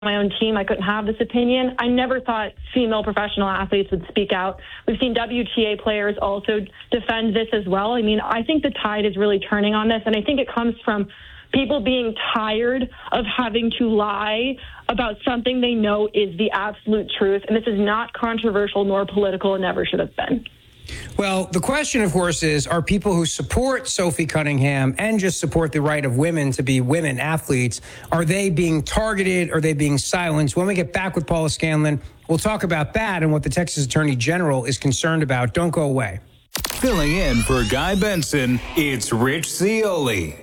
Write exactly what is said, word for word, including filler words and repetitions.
my own team, I couldn't have this opinion. I never thought female professional athletes would speak out. We've seen W T A players also defend this as well. I mean, I think the tide is really turning on this, and I think it comes from people being tired of having to lie about something they know is the absolute truth. And this is not controversial nor political and never should have been. Well, the question, of course, is, are people who support Sophie Cunningham and just support the right of women to be women athletes, are they being targeted? Are they being silenced? When we get back with Paula Scanlon, we'll talk about that and what the Texas Attorney General is concerned about. Don't go away. Filling in for Guy Benson, it's Rich Zeoli.